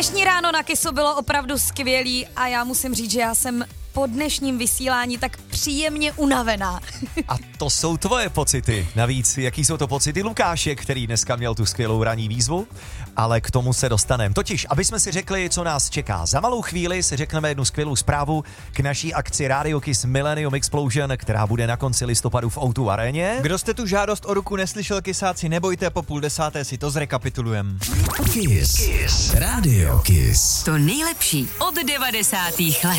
Dnešní ráno na Kissu bylo opravdu skvělý a já musím říct, že já jsem po dnešním vysílání tak příjemně unavená. A to jsou tvoje pocity. Navíc, jaký jsou to pocity Lukáše, který dneska měl tu skvělou ranní výzvu, ale k tomu se dostaneme. Totiž, aby jsme si řekli, co nás čeká. Za malou chvíli si řekneme jednu skvělou zprávu k naší akci Radio Kiss Millennium Explosion, která bude na konci listopadu v O2 aréně. Kdo jste tu žádost o ruku neslyšel, Kissáci, nebojte, po 9:30 si to zrekapitulujem. Kiss. Radio Kiss. To nejlepší od 90. let.